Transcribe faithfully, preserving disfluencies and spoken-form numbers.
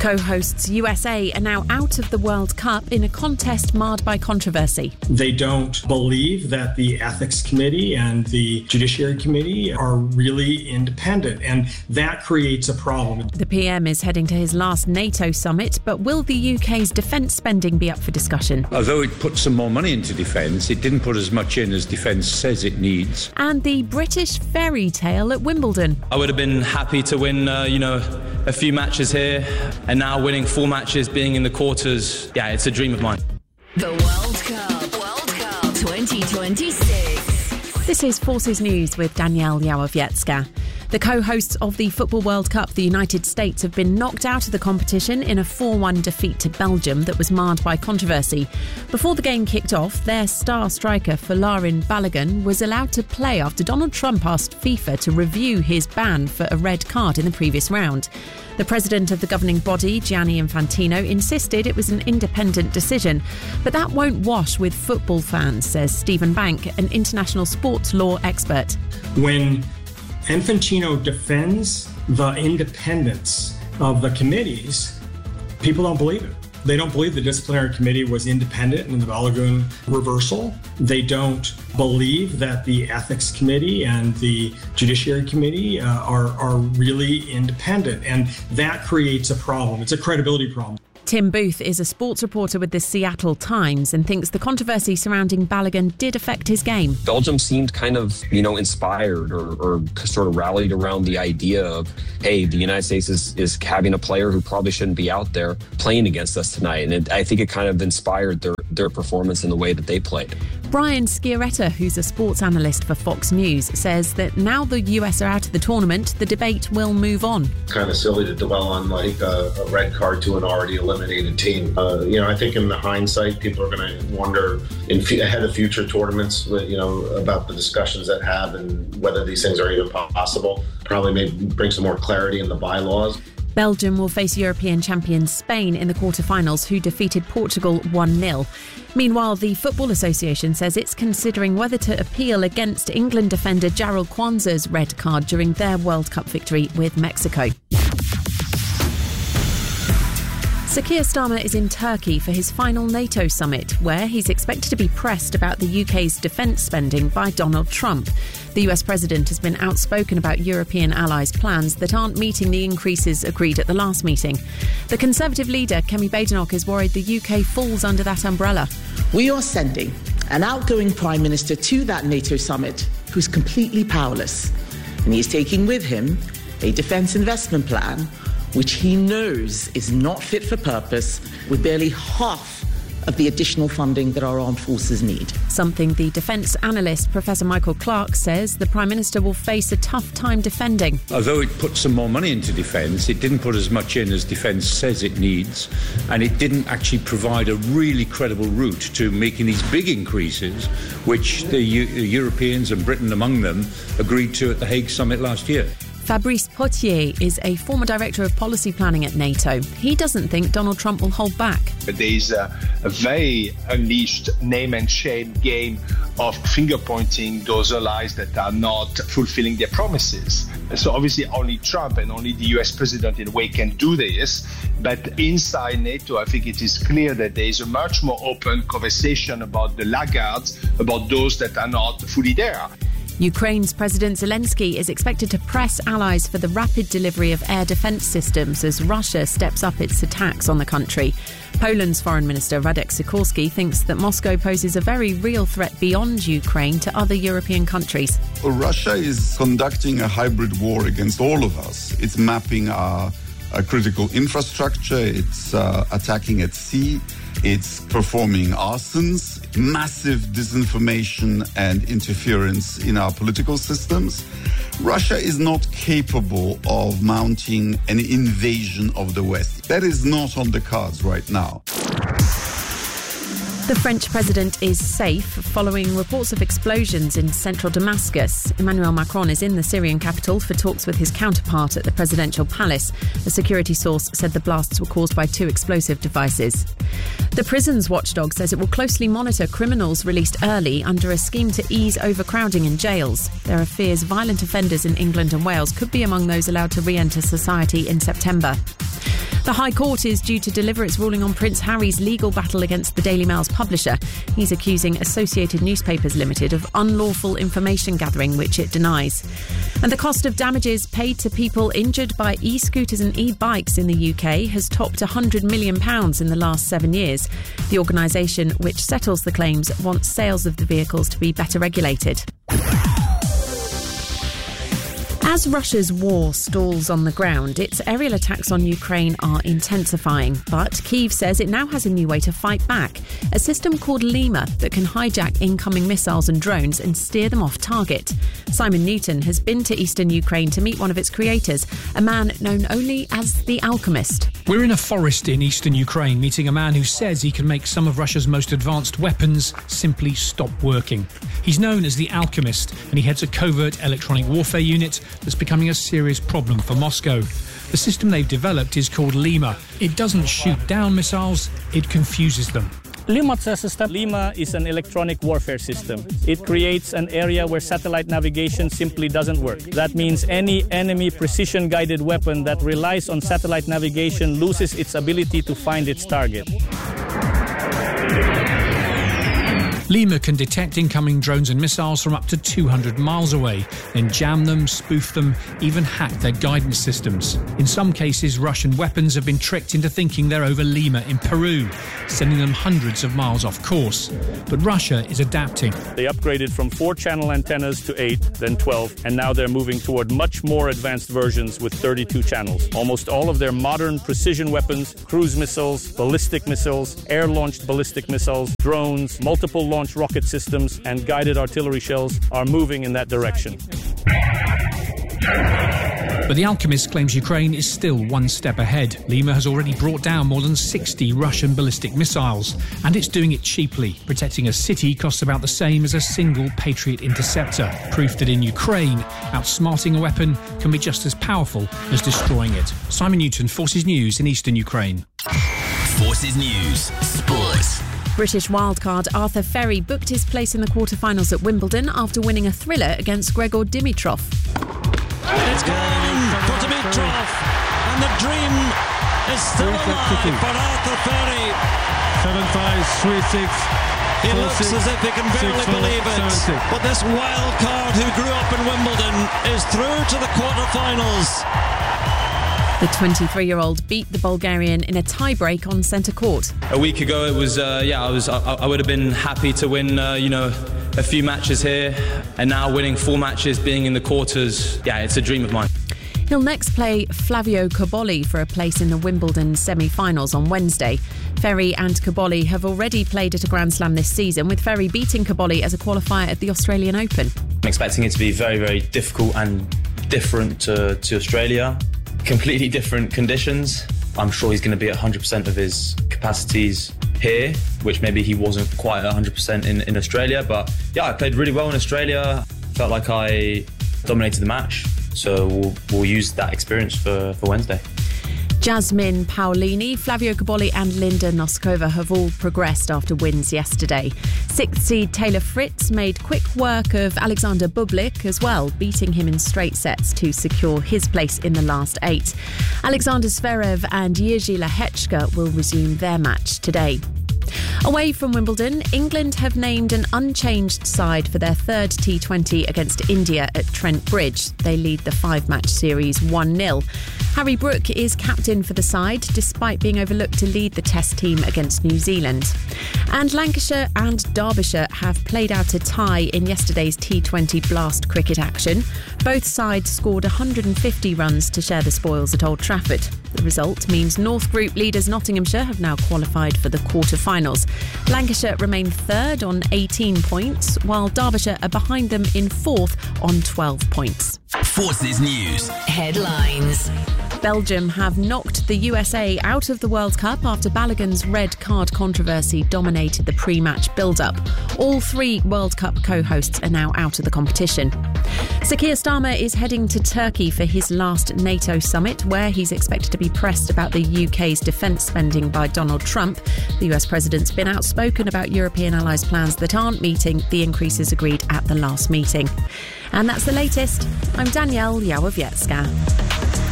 Co-hosts U S A are now out of the World Cup in a contest marred by controversy. They don't believe that the Ethics Committee and the Judiciary Committee are really independent, and that creates a problem. The P M is heading to his last NATO summit, but will the U K's defence spending be up for discussion? Although it put some more money into defence, it didn't put as much in as defence says it needs. And the British fairy tale at Wimbledon. I would have been happy to win, uh, you know, a few matches here, and now winning four matches, being in the quarters, yeah, it's a dream of mine. The World Cup, World Cup twenty twenty-six. This is Forces News with Danielle Yałowiecka. The co-hosts of the Football World Cup, the United States, have been knocked out of the competition in a four one defeat to Belgium that was marred by controversy. Before the game kicked off, their star striker Folarin Balogun was allowed to play after Donald Trump asked FIFA to review his ban for a red card in the previous round. The president of the governing body, Gianni Infantino, insisted it was an independent decision. But that won't wash with football fans, says Stephen Bank, an international sports law expert. When Infantino defends the independence of the committees, people don't believe it. They don't believe the disciplinary committee was independent in the Balogun reversal. They don't believe that the ethics committee and the judiciary committee uh, are, are really independent. And that creates a problem. It's a credibility problem. Tim Booth is a sports reporter with the Seattle Times and thinks the controversy surrounding Balogun did affect his game. Belgium seemed kind of, you know, inspired or, or sort of rallied around the idea of, hey, the United States is, is having a player who probably shouldn't be out there playing against us tonight. And it, I think it kind of inspired their, their performance in the way that they played. Brian Sciaretta, who's a sports analyst for Fox News, says that now the U S are out of the tournament, the debate will move on. Kind of silly to dwell on like a, a red card to an already eliminated team. Uh, you know, I think in the hindsight, people are going to wonder in f- ahead of future tournaments, you know, about the discussions that have and whether these things are even possible. Probably maybe bring some more clarity in the bylaws. Belgium will face European champions Spain in the quarterfinals, who defeated Portugal one nil. Meanwhile, the Football Association says it's considering whether to appeal against England defender Jarell Quansah's red card during their World Cup victory with Mexico. Sir Keir Starmer is in Turkey for his final NATO summit, where he's expected to be pressed about the U K's defence spending by Donald Trump. The U S president has been outspoken about European allies' plans that aren't meeting the increases agreed at the last meeting. The Conservative leader, Kemi Badenoch, is worried the U K falls under that umbrella. We are sending an outgoing Prime Minister to that NATO summit who's completely powerless. And he's taking with him a defence investment plan which he knows is not fit for purpose, with barely half of the additional funding that our armed forces need. Something the defence analyst Professor Michael Clark says the Prime Minister will face a tough time defending. Although it put some more money into defence, it didn't put as much in as defence says it needs, and it didn't actually provide a really credible route to making these big increases, which the U- Europeans and Britain among them agreed to at the Hague summit last year. Fabrice Potier is a former director of policy planning at NATO. He doesn't think Donald Trump will hold back. There is a, a very unleashed name and shame game of finger pointing those allies that are not fulfilling their promises. So obviously only Trump and only the U S president in a way can do this. But inside NATO, I think it is clear that there is a much more open conversation about the laggards, about those that are not fully there. Ukraine's President Zelensky is expected to press allies for the rapid delivery of air defence systems as Russia steps up its attacks on the country. Poland's Foreign Minister Radek Sikorski thinks that Moscow poses a very real threat beyond Ukraine to other European countries. Russia is conducting a hybrid war against all of us. It's mapping our, our critical infrastructure, it's uh, attacking at sea, it's performing arsons, massive disinformation and interference in our political systems. Russia is not capable of mounting an invasion of the West. That is not on the cards right now. The French president is safe following reports of explosions in central Damascus. Emmanuel Macron is in the Syrian capital for talks with his counterpart at the presidential palace. A security source said the blasts were caused by two explosive devices. The prisons watchdog says it will closely monitor criminals released early under a scheme to ease overcrowding in jails. There are fears violent offenders in England and Wales could be among those allowed to re-enter society in September. The High Court is due to deliver its ruling on Prince Harry's legal battle against the Daily Mail's publisher. He's accusing Associated Newspapers Limited of unlawful information gathering, which it denies. And the cost of damages paid to people injured by e-scooters and e-bikes in the U K has topped one hundred million pounds in the last seven years. The organisation, which settles the claims, wants sales of the vehicles to be better regulated. As Russia's war stalls on the ground, its aerial attacks on Ukraine are intensifying. But Kyiv says it now has a new way to fight back, a system called Lima that can hijack incoming missiles and drones and steer them off target. Simon Newton has been to eastern Ukraine to meet one of its creators, a man known only as the Alchemist. We're in a forest in eastern Ukraine, meeting a man who says he can make some of Russia's most advanced weapons simply stop working. He's known as the Alchemist, and he heads a covert electronic warfare unit that's becoming a serious problem for Moscow. The system they've developed is called Lima. It doesn't shoot down missiles, it confuses them. Lima system. Lima is an electronic warfare system. It creates an area where satellite navigation simply doesn't work. That means any enemy precision-guided weapon that relies on satellite navigation loses its ability to find its target. Lima can detect incoming drones and missiles from up to two hundred miles away, then jam them, spoof them, even hack their guidance systems. In some cases, Russian weapons have been tricked into thinking they're over Lima in Peru, sending them hundreds of miles off course. But Russia is adapting. They upgraded from four channel antennas to eight, then twelve, and now they're moving toward much more advanced versions with thirty-two channels. Almost all of their modern precision weapons, cruise missiles, ballistic missiles, air-launched ballistic missiles, drones, multiple launch rocket systems, and guided artillery shells are moving in that direction. But the Alchemist claims Ukraine is still one step ahead. Lima has already brought down more than sixty Russian ballistic missiles, and it's doing it cheaply. Protecting a city costs about the same as a single Patriot interceptor. Proof that in Ukraine, outsmarting a weapon can be just as powerful as destroying it. Simon Newton, Forces News in eastern Ukraine. Forces News, Sports. British wildcard Arthur Ferry booked his place in the quarter-finals at Wimbledon after winning a thriller against Gregor Dimitrov. It's gone for Dimitrov, and the dream is still alive for Arthur Ferry. seven five, three six. He looks as if he can barely believe it. But this wild card who grew up in Wimbledon is through to the quarter-finals. The twenty-three-year-old beat the Bulgarian in a tie-break on centre court. A week ago, it was uh, yeah, I was I, I would have been happy to win, uh, you know, a few matches here, and now winning four matches, being in the quarters, yeah, it's a dream of mine. He'll next play Flavio Cobolli for a place in the Wimbledon semi-finals on Wednesday. Ferry and Cobolli have already played at a Grand Slam this season, with Ferry beating Cobolli as a qualifier at the Australian Open. I'm expecting it to be very, very difficult and different to, to Australia. Completely different conditions. I'm sure he's going to be at one hundred percent of his capacities here, which maybe he wasn't quite at one hundred percent in, in Australia. But yeah, I played really well in Australia. Felt like I dominated the match. So we'll, we'll use that experience for, for Wednesday. Jasmine Paolini, Flavio Cobolli and Linda Noskova have all progressed after wins yesterday. Sixth seed Taylor Fritz made quick work of Alexander Bublik as well, beating him in straight sets to secure his place in the last eight. Alexander Zverev and Jiří Lehečka will resume their match today. Away from Wimbledon, England have named an unchanged side for their third T twenty against India at Trent Bridge. They lead the five-match series one nil. Harry Brook is captain for the side, despite being overlooked to lead the Test team against New Zealand. And Lancashire and Derbyshire have played out a tie in yesterday's T twenty Blast cricket action. Both sides scored one hundred fifty runs to share the spoils at Old Trafford. The result means North Group leaders Nottinghamshire have now qualified for the quarter-finals. Lancashire remain third on eighteen points, while Derbyshire are behind them in fourth on twelve points. Forces News headlines. Belgium have knocked the U S A out of the World Cup after Balogun's red card controversy dominated the pre-match build-up. All three World Cup co-hosts are now out of the competition. Sir Keir Starmer is heading to Turkey for his last NATO summit, where he's expected to be pressed about the U K's defence spending by Donald Trump. The U S president's been outspoken about European allies' plans that aren't meeting the increases agreed at the last meeting. And that's the latest. I'm Danielle Yawowiecka.